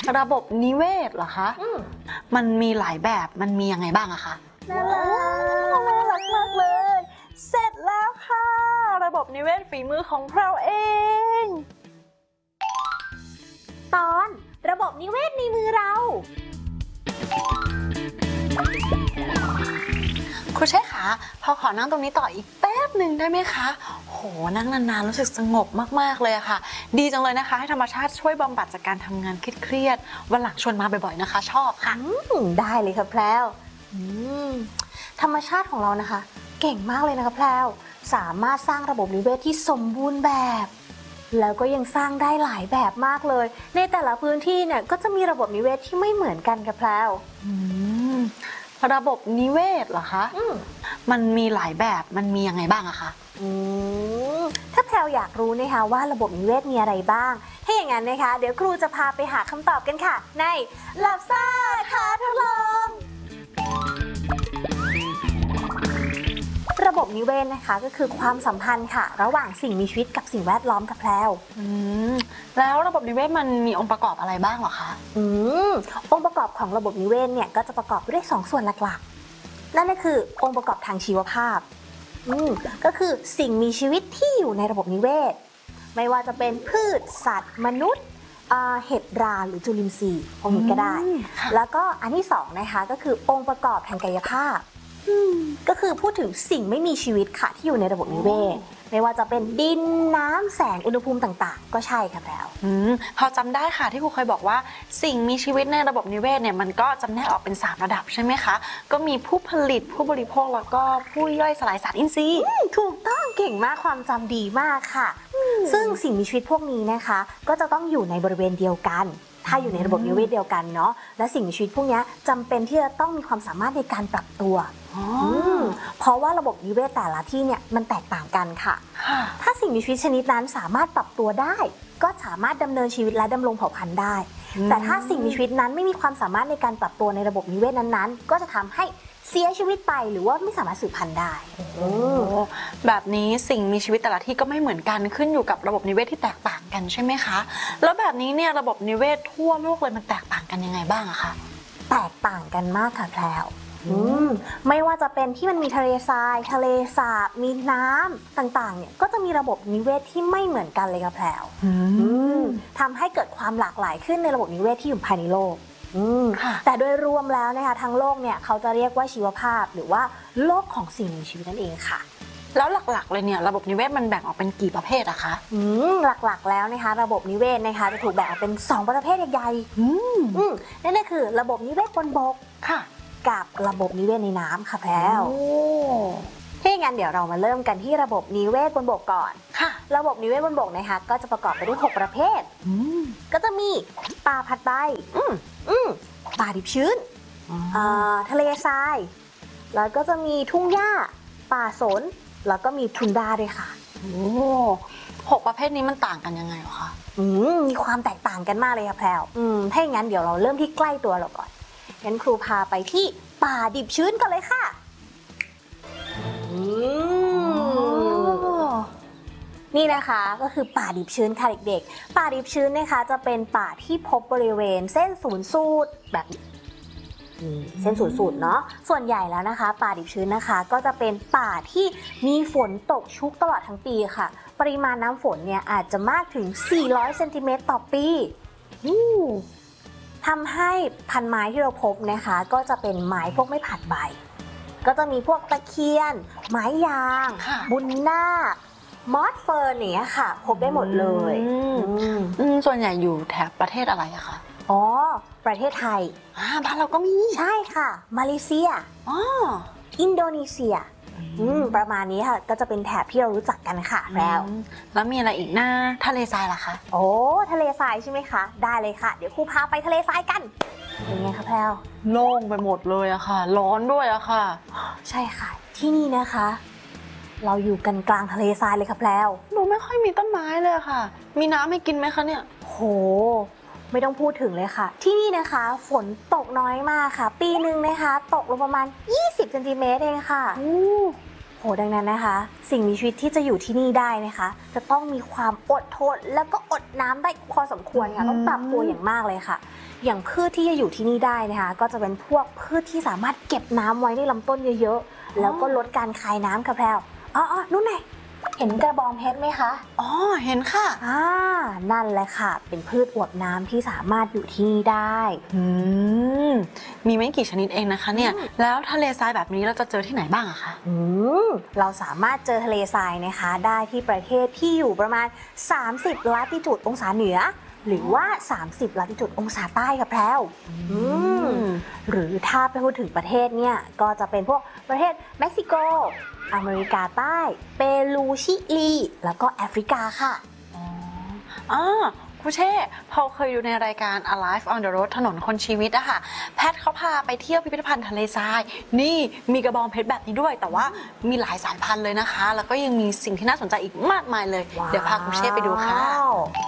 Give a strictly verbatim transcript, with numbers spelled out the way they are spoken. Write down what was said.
ระบบนิเวศเหรอคะมันมีหลายแบบมันมียังไงบ้างอะคะน่ารักน่ารักมากเลยเสร็จแล้วค่ะระบบนิเวศฝีมือของเราเองตอนระบบนิเวศในมือเราครูเชษคะพอขอนั่งตรงนี้ต่ออีกแป๊บหนึ่งได้ไหมคะโหนั่งนานๆรู้สึกสงบมากๆเลยค่ะดีจังเลยนะคะให้ธรรมชาติช่วยบำบัดจากการทำงานเครียดๆวันหลังชวนมาบ่อยๆนะคะชอบค่ะได้เลยค่ะแพรวธรรมชาติของเรานะคะเก่งมากเลยนะคะแพรวสามารถสร้างระบบนิเวศที่สมบูรณ์แบบแล้วก็ยังสร้างได้หลายแบบมากเลยในแต่ละพื้นที่เนี่ยก็จะมีระบบนิเวศที่ไม่เหมือนกันค่ะแพรวระบบนิเวศเหรอคะมันมีหลายแบบมันมียังไงบ้างอะคะถ้าแพรวอยากรู้นะคะว่าระบบนิเวศมีอะไรบ้างถ้าอย่างนั้นนะคะเดี๋ยวครูจะพาไปหาคำตอบกันค่ะในหลับซ่าท้าทดลองระบบนิเวศนะคะก็คือความสัมพันธ์ค่ะระหว่างสิ่งมีชีวิตกับสิ่งแวดล้อมค่ะแพรวแล้วระบบนิเวศมันมีองค์ประกอบอะไรบ้างหรอคะอืมองค์ประกอบของระบบนิเวศเนี่ยก็จะประกอบด้วยสองส่วนหลักๆนั่นก็คือองค์ประกอบทางชีวภาพอืมก็คือสิ่งมีชีวิตที่อยู่ในระบบนิเวศไม่ว่าจะเป็นพืชสัตว์มนุษย์เห็ดราหรือจุลินทรีย์พวกนี้ก็ได้แล้วก็อันที่สองนะคะก็คือองค์ประกอบทางกายภาพก็คือพูดถึงสิ่งไม่มีชีวิตค่ะที่อยู่ในระบบนิเวศไม่ว่าจะเป็นดินน้ำแสงอุณหภูมิต่างๆก็ใช่ค่ะแล้วพอจำได้ค่ะที่ครูเคยบอกว่าสิ่งมีชีวิตในระบบนิเวศเนี่ยมันก็จำแนกออกเป็นสามระดับใช่ไหมคะก็มีผู้ผลิตผู้บริโภคแล้วก็ผู้ย่อยสลายสารอินทรีย์ถูกต้องเก่งมากความจำดีมากค่ะซึ่งสิ่งมีชีวิตพวกนี้นะคะก็จะต้องอยู่ในบริเวณเดียวกันถ้าอยู่ในระบบนิเวศเดียวกันเนาะและสิ่งมีชีวิตพวกนี้จำเป็นที่จะต้องมีความสามารถในการปรับตัวเพราะว่าระบบนิเวศแต่ละที่เนี่ยมันแตกต่างกันค่ะถ้าสิ่งมีชีวิตชนิดนั้นสามารถปรับตัวได้ก็สามารถดำเนินชีวิตและดำรงเผ่าพันธุ์ได้แต่ถ้าสิ่งมีชีวิตนั้นไม่มีความสามารถในการปรับตัวในระบบนิเวศนั้นๆก็จะทำให้เสียชีวิตไปหรือว่าไม่สามารถสืบพันธุ์ได้แบบนี้สิ่งมีชีวิตแต่ละที่ก็ไม่เหมือนกันขึ้นอยู่กับระบบนิเวศที่แตกต่างกันใช่ไหมคะแล้วแบบนี้เนี่ยระบบนิเวศทั่วโลกเลยมันแตกต่างกันยังไงบ้างอะคะแตกต่างกันมากค่ะแพรวไม่ว่าจะเป็นที่มันมีทะเลทรายทะเลสาบมีน้ำต่างๆเนี่ยก็จะมีระบบนิเวศที่ไม่เหมือนกันเลยค่ะแพรวทำให้เกิดความหลากหลายขึ้นในระบบนิเวศที่อยู่ภายในโลกแต่โดยรวมแล้วนะคะทั้งโลกเนี่ยเขาจะเรียกว่าชีวภาพหรือว่าโลกของสิ่งมีชีวิตนั่นเองค่ะแล้วหลักๆเลยเนี่ยระบบนิเวศมันแบ่งออกเป็นกี่ประเภทอะคะอืมหลักๆแล้วนะคะระบบนิเวศนะคะจะถูกแบ่งออกเป็นสองประเภทใหญ่ๆอืมนั่นก็คือระบบนิเวศบนบกค่ะกับระบบนิเวศในน้ำค่ะแพรวถ้าอย่างนั้นเดี๋ยวเรามาเริ่มกันที่ระบบนิเวศบนบกก่อนค่ะระบบนิเวศบนบกนะคะก็จะประกอบไปด้วยหกประเภทก็จะมีป่าพัดใบป่าดิบชื้นทะเลทรายแล้วก็จะมีทุ่งหญ้าป่าสนแล้วก็มีทุนดาด้วยค่ะโอ้หกประเภทนี้มันต่างกันยังไงหรอคะมีความแตกต่างกันมากเลยค่ะแพรวถ้าอย่างนั้นเดี๋ยวเราเริ่มที่ใกล้ตัวเราก่อนงั้นครูพาไปที่ป่าดิบชื้นกันเลยค่ะนี่นะคะก็คือป่าดิบชื้นค่ะเด็กๆป่าดิบชื้นนะคะจะเป็นป่าที่พบบริเวณเส้นศูนย์สูตรแบบเส้นศูนย์สูตรเนาะส่วนใหญ่แล้วนะคะป่าดิบชื้นนะคะก็จะเป็นป่าที่มีฝนตกชุกตลอดทั้งปีค่ะปริมาณน้ำฝนเนี่ยอาจจะมากถึงสี่ร้อยเซนติเมตรต่อปีทำให้พันไม้ที่เราพบนะคะก็จะเป็นไม้พวกไม้ผลัดใบก็จะมีพวกตะเคียนไม้ยางบุญนาคมอสเฟิร์นอย่างเงี้ยค่ะพบได้หมดเลยส่วนใหญ่อยู่แถบประเทศอะไรอะคะอ๋อประเทศไทยอ่าบ้านเราก็มีใช่ค่ะมาเลเซียอ๋ออินโดนีเซียอืมประมาณนี้ค่ะก็จะเป็นแถบที่เรารู้จักกันค่ะแล้วแล้วมีอะไรอีกหน้าทะเลทรายล่ะคะโอ้ทะเลทรายใช่ไหมคะได้เลยค่ะเดี๋ยวครูพาไปทะเลทรายกันเป็นไงคะแพรวโล่งไปหมดเลยอะค่ะร้อนด้วยอะค่ะใช่ค่ะที่นี่นะคะเราอยู่กันกลางทะเลทรายเลยค่ะแพรวดูไม่ค่อยมีต้นไม้เลยค่ะมีน้ำให้กินไหมคะเนี่ยโหไม่ต้องพูดถึงเลยค่ะที่นี่นะคะฝนตกน้อยมากค่ะปีหนึ่งนะคะตกลงประมาณยี่สิบเซนติเมตรเองค่ะโหดังนั้นนะคะสิ่งมีชีวิตที่จะอยู่ที่นี่ได้นะคะจะต้องมีความอดทนแล้วก็อดน้ำได้พอสมควรค่ะต้องปรับตัวอย่างมากเลยค่ะอย่างพืชที่จะอยู่ที่นี่ได้นะคะก็จะเป็นพวกพืชที่สามารถเก็บน้ำไว้ในลำต้นเยอะๆแล้วก็ลดการคายน้ำค่ะแพรวอ๋อๆนู่นไงเห็นกระบองเพชรไหมคะอ๋อเห็นค่ะอ่านั่นแหละค่ะเป็นพืชอวบน้ำที่สามารถอยู่ที่นี่ได้อืมมีไม่กี่ชนิดเองนะคะเนี่ยอืมแล้วทะเลทรายแบบนี้เราจะเจอที่ไหนบ้างอะคะอืมเราสามารถเจอทะเลทรายนะคะได้ที่ประเทศที่อยู่ประมาณ สามสิบ ลาติจูดองศาเหนือ หรือว่า สามสิบ ลาติจูดองศาใต้ค่ะแพรวอืมหรือถ้าไปพูดถึงประเทศเนี่ยก็จะเป็นพวกประเทศเม็กซิโก อเมริกาใต้ เปรูชิลี แล้วก็แอฟริกาค่ะอ๋อครูเช่พอเคยดูในรายการ Alive on the Road ถนนคนชีวิตอะค่ะแพทเขาพาไปเที่ยวพิพิธภัณฑ์ทะเลทรายนี่มีกระบองเพชรแบบนี้ด้วย แต่ว่ามีหลายสายพันธุ์เลยนะคะ แล้วก็ยังมีสิ่งที่น่าสนใจอีกมากมายเลย เดี๋ยวพาครูเช่ไปดูค่ะว้าว